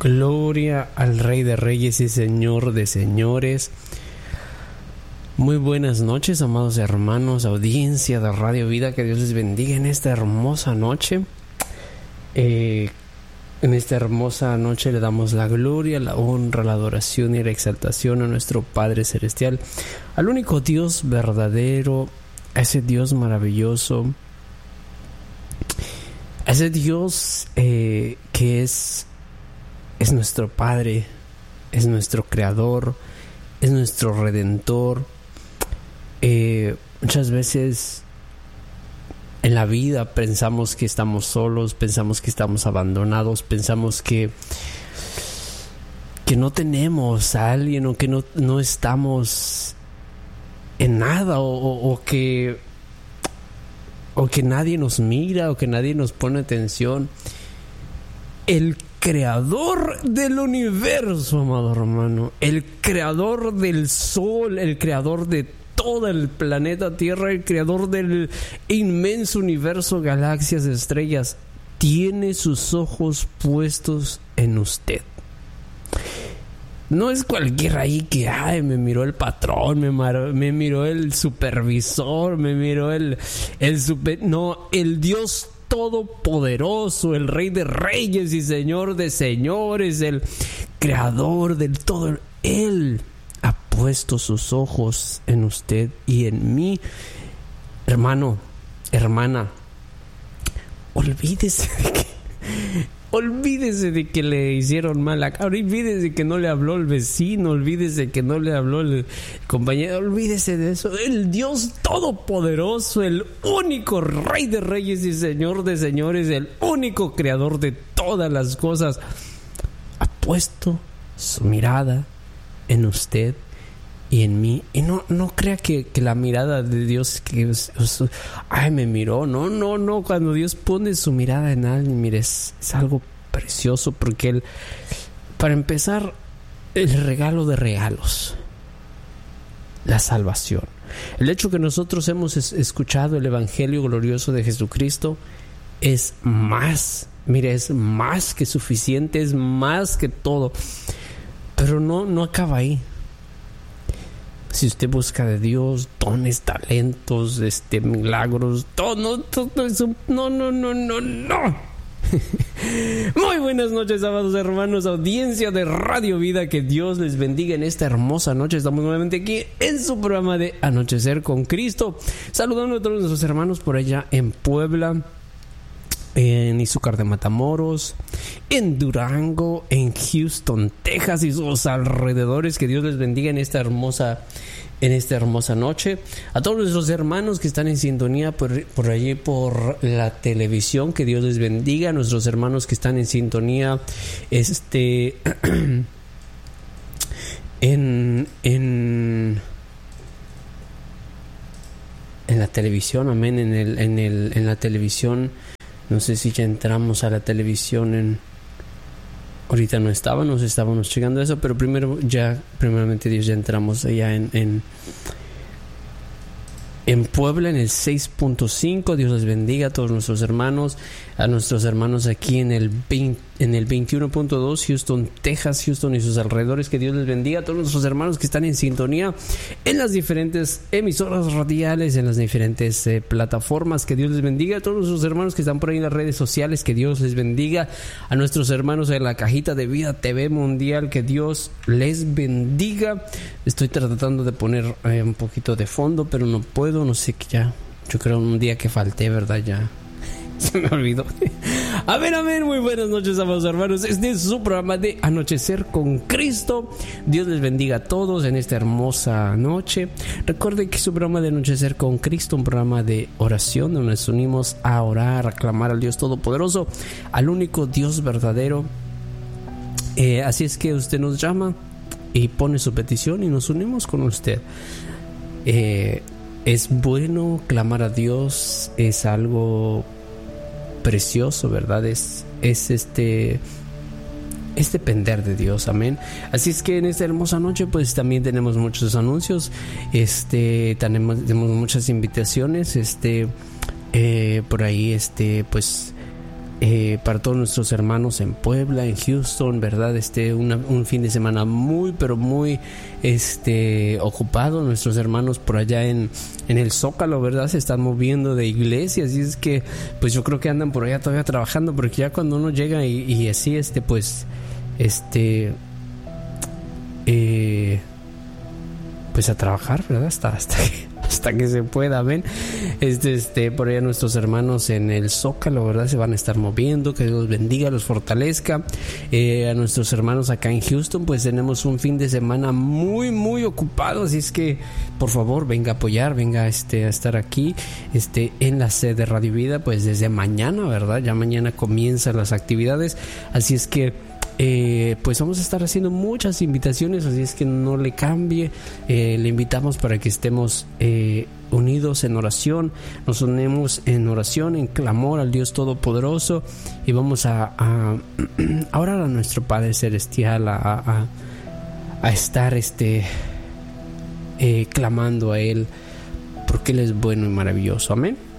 Gloria al Rey de Reyes y Señor de Señores. Muy buenas noches, amados hermanos, audiencia de Radio Vida. Que Dios les bendiga en esta hermosa noche. En esta hermosa noche le damos la gloria, la honra, la adoración y la exaltación a nuestro Padre Celestial, al único Dios verdadero, a ese Dios maravilloso, a ese Dios que es nuestro Padre, es nuestro Creador, es nuestro Redentor. Muchas veces en la vida pensamos que estamos solos, pensamos que estamos abandonados, pensamos que no tenemos a alguien, o que no estamos en nada, o que nadie nos mira, o que nadie nos pone atención. El creador del universo, amado hermano, el creador del sol, el creador de todo el planeta Tierra, el creador del inmenso universo, galaxias, estrellas, tiene sus ojos puestos en usted. No es cualquiera ahí que me miró el patrón, me miró el supervisor, me miró no, el Dios todopoderoso, el Rey de Reyes y Señor de Señores, el creador del todo. Él ha puesto sus ojos en usted y en mí. Hermano, hermana, olvídese de que le hicieron mal a Caro, olvídese de que no le habló el vecino, olvídese de que no le habló el compañero, olvídese de eso. El Dios todopoderoso, el único Rey de Reyes y Señor de Señores, el único creador de todas las cosas, ha puesto su mirada en usted y en mí. Y no crea que la mirada de Dios me miró. No. Cuando Dios pone su mirada en alguien, mire, es algo precioso, porque Él, para empezar, el regalo de regalos, la salvación, el hecho que nosotros hemos escuchado el evangelio glorioso de Jesucristo, es más que suficiente, es más que todo. Pero no acaba ahí. Si usted busca de Dios dones, talentos, milagros, todo eso, no. Muy buenas noches, amados hermanos, audiencia de Radio Vida. Que Dios les bendiga en esta hermosa noche. Estamos nuevamente aquí en su programa de Anochecer con Cristo, saludando a todos nuestros hermanos por allá en Puebla, en Izúcar de Matamoros, en Durango, en Houston, Texas y sus alrededores. Que Dios les bendiga en esta hermosa noche. A todos nuestros hermanos que están en sintonía por allí por la televisión, que Dios les bendiga. A nuestros hermanos que están en sintonía en la televisión, amén, en la televisión. No sé si ya entramos a la televisión ahorita estábamos checando eso, pero primeramente Dios, ya entramos allá en Puebla, en el 6.5. Dios les bendiga a todos nuestros hermanos, a nuestros hermanos aquí en el 21.2, Houston, Texas, Houston y sus alrededores. Que Dios les bendiga a todos nuestros hermanos que están en sintonía en las diferentes emisoras radiales, en las diferentes plataformas. Que Dios les bendiga a todos nuestros hermanos que están por ahí en las redes sociales. Que Dios les bendiga a nuestros hermanos en la Cajita de Vida TV Mundial. Que Dios les bendiga. Estoy tratando de poner un poquito de fondo, pero no puedo. No sé, yo creo un día que falté, ¿verdad? Ya se me olvidó. Amén. Muy buenas noches, amados hermanos. Este es su programa de Anochecer con Cristo. Dios les bendiga a todos en esta hermosa noche. Recuerden que su programa de Anochecer con Cristo, un programa de oración donde nos unimos a orar, a clamar al Dios Todopoderoso, al único Dios verdadero. Así es que usted nos llama y pone su petición y nos unimos con usted. Es bueno clamar a Dios, es algo precioso, ¿verdad? Es depender de Dios, amén. Así es que en esta hermosa noche pues también tenemos muchos anuncios, tenemos muchas invitaciones, por ahí pues para todos nuestros hermanos en Puebla, en Houston, ¿verdad? Un fin de semana muy, pero muy ocupado. Nuestros hermanos por allá en el Zócalo, ¿verdad? Se están moviendo de iglesias, y es que pues yo creo que andan por allá todavía trabajando, porque ya cuando uno llega y así pues a trabajar, ¿verdad? Hasta que se pueda, ven. Por allá nuestros hermanos en el Zócalo, ¿verdad? Se van a estar moviendo. Que Dios los bendiga, los fortalezca. A nuestros hermanos acá en Houston, pues tenemos un fin de semana muy, muy ocupado. Así es que, por favor, venga a apoyar, venga a estar aquí en la sede de Radio Vida, pues desde mañana, ¿verdad? Ya mañana comienzan las actividades. Así es que pues vamos a estar haciendo muchas invitaciones, así es que no le cambie. Le invitamos para que estemos unidos en oración, nos unimos en oración, en clamor al Dios Todopoderoso, y vamos a orar a nuestro Padre Celestial, a estar clamando a Él, porque Él es bueno y maravilloso. Amén.